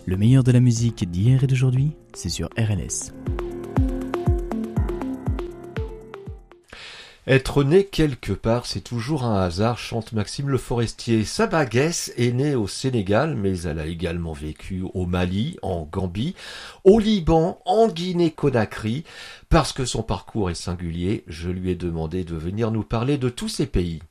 Le meilleur de la musique d'hier et d'aujourd'hui, c'est sur RLS. Être né quelque part, c'est toujours un hasard, chante Maxime Le Forestier. Saba Guess est née au Sénégal, mais elle a également vécu au Mali, en Gambie, au Liban, en Guinée-Conakry. Parce que son parcours est singulier, je lui ai demandé de venir nous parler de tous ces pays.